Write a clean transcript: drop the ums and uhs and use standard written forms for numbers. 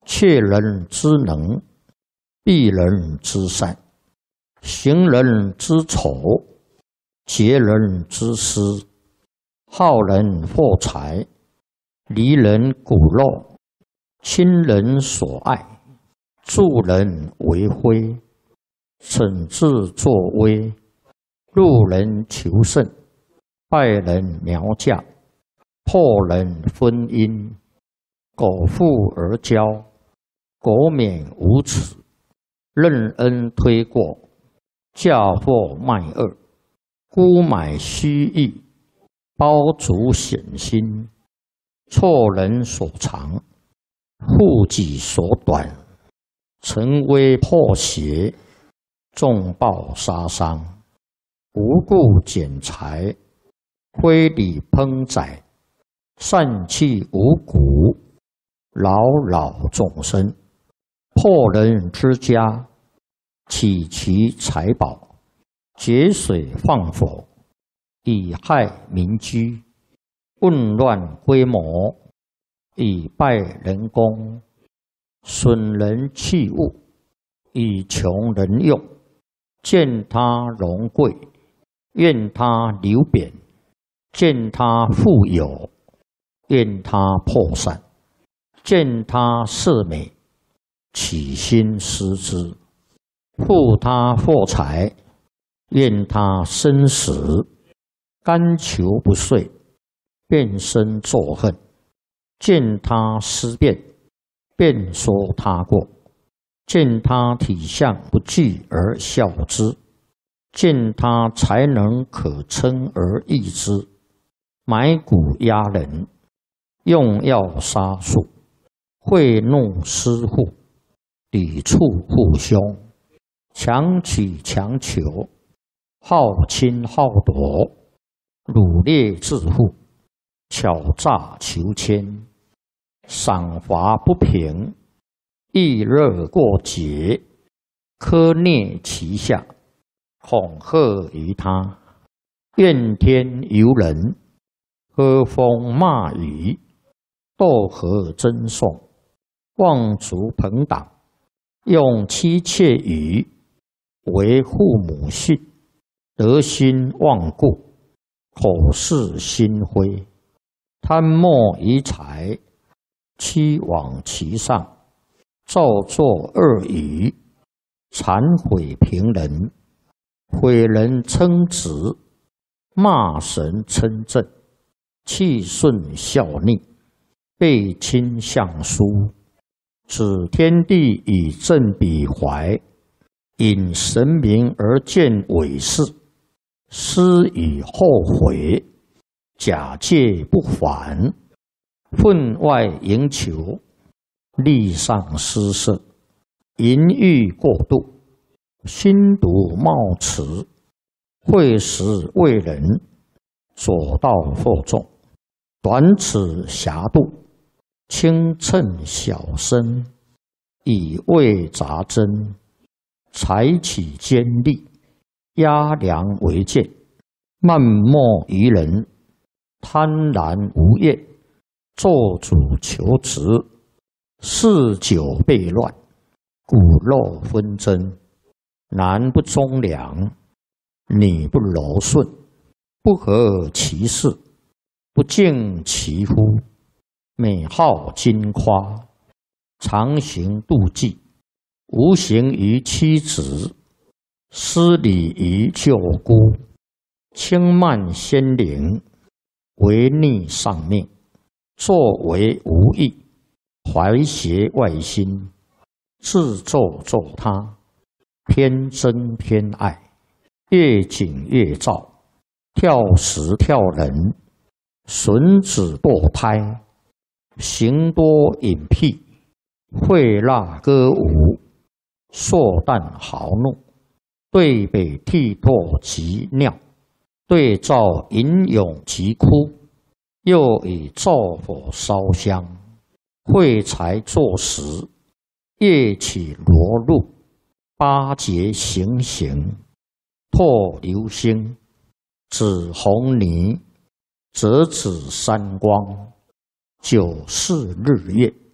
窃人之能，避人之善，行人之丑，劫人之私，好人获财，离人骨肉，亲人所爱，助人为辉，惩治作威，路人求胜，败人苗嫁，破人婚姻，苟富而骄，苟免无耻，任恩推过，嫁祸卖恶，沽买虚意，包足险心，错人所长，护己所短，沉危破邪，重报杀伤，无故减财，非礼烹宰，散弃五谷，扰扰众生，破人之家，起其财宝，劫水放火，以害民居，混乱规模，以败人功，损人器物，以穷人用，见他荣贵，愿他流贬，见他富有，愿他破散，见他色美，起心思之，护他获财，愿他生死，甘求不遂，变生作恨，见他思变，便说他过，见他体相不具而笑之，见他才能可称而易之，买骨压人，用药杀术，贿赂私户，抵触父兄，强取强求，好侵好夺，掳掠致富，巧诈求签，赏罚不平，易热过节，苛虐其下，恐吓于他，怨天尤人，喝风骂雨，斗河争讼，妄足朋党，用妻妾语，为父母训，德心忘故，口是心非，贪墨于财，欺罔其上，造作恶语，谄毁平人，毁人称职，骂神称正，气顺效逆，背亲相疏，指天地以正彼怀，引神明而见伪事，思以后悔，假借不还，分外营求，利上失色，淫欲过度，心毒冒迟，会时为人，左道惑众，短尺狭度，轻称小身，以为杂针，采取尖利，压梁为剑，漫莫于人，贪婪无厌，做主求职，嗜酒悖乱，骨肉纷争，男不忠良，女不柔顺，不合其事，不敬其夫，美好矜夸，常行妒忌，无形于妻子，失礼于舅姑，轻慢先灵，违逆上命，作为无益，怀邪外心，自作作他，偏憎偏爱，越紧越躁，跳时跳人，损子堕胎，行多隐僻，会蜡歌舞，硕诞豪怒，对北涕唾及尿，对照吟咏及哭，又以灶火烧香，会财作食，夜起罗入，八节行刑，唾流星，指红泥，折指三光，九视日月，